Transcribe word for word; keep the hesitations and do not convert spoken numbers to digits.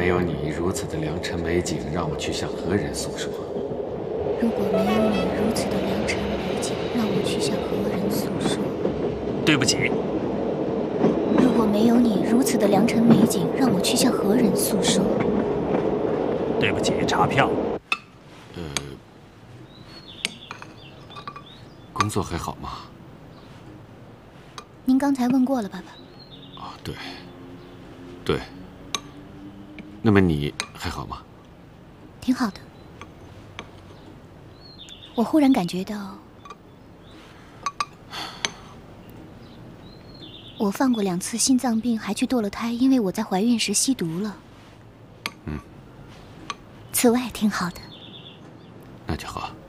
没有你如此的良辰美景，让我去向何人诉说？ 如果没有你如此的良辰美景，让我去向何人诉说？ 对不起。 如果没有你如此的良辰美景，让我去向何人诉说？ 对不起，查票。 呃，工作还好吗？ 您刚才问过了，爸爸。 哦，对，对。那么你还好吗？ 挺好的。我忽然感觉到，我犯过两次心脏病，还去堕了胎，因为我在怀孕时吸毒了。 嗯。 此外，挺好的。 那就好。